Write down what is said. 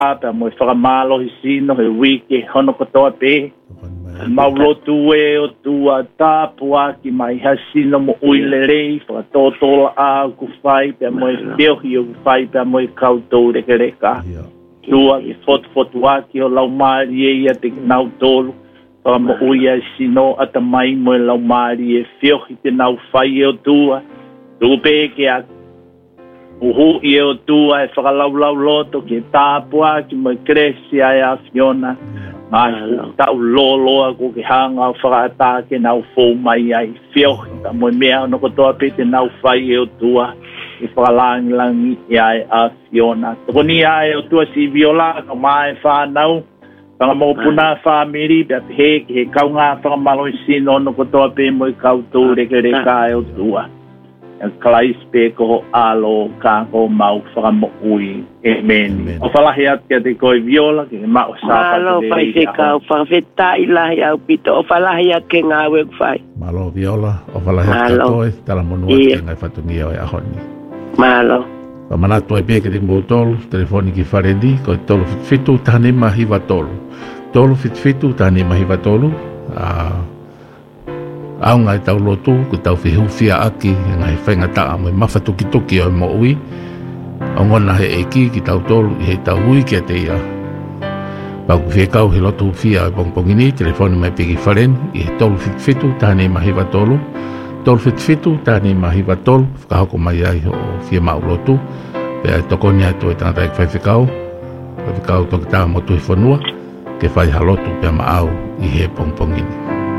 pe mo whakamalo hi sino he wiki hono kotoa pe. Maulotu e o tua tāpua ki mai hasino mo uilerei whakatotola a ku whai pe mo e whiohi o ku whai pe mo e kautou reke reka. Tua ki fotu aki o lau maari e ia te nau tolu. Pa mo uia sino ata mai mo e lau maari e whiohi te nau whai o tua. Tupe ke a uhu i o tua e whakalaulau loto ki tāpua ki mo e kresi ai a Fiona. Mai tau loloa ko ke hanga o whakata ke nau fō mai ai whiohi. Ta mo e mea no kotoa pe te nau whai o tua. I whakalangi i ai a Fiona. Toko ni ai o tua si viola ka mai whanau. Pangamo family pe he ke kaunga whakamalo i sino no kotoa pe mo i kautou reke reka e o tua. Kalais pe ko alo ka ko mau whakamo ui. Amen. O whalahi atu te koe viola ke mao sāpa. Malo pai se kau whawheta i lahi au pito. O whalahi atu ke ngā wek whai. Malo viola o whalahi atu katoe tala monua ke ngai whatungia o e ahoni. Malo. Manatu ai peke te mo tolu, telefoni ki wharendi, ko tolu fitfitu tahane mahiwa tolu. Tolu fitfitu tahane mahiwa tolu. Au ngai tau lotu, ko tau whihufia aki, ngai whainga taa mo mawhatuki toki o mo ui. Au ngona he eki ki tau tolu, i he tau ui ki a te ia. Pau ku whiekau he lotu whia o pongpongini, telefoni mai peke wharen, i he tolu fitfitu tahane mahiwa tolu. Tolu fitfitu tahane mahiwa tolu, whakahoko mai ai o whia mau lotu. Pea tokoni atu e tangata e whaiwhikau. Whaiwhikau toki tā motu i whanua. Ke whai halotu pea maau i he pongpongini.